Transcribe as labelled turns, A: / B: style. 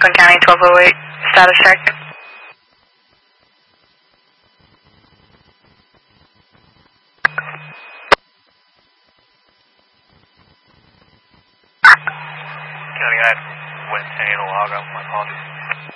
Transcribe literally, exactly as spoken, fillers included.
A: Franklin County twelve oh eight, status check.
B: County, I had West San Diego log off, my apologies.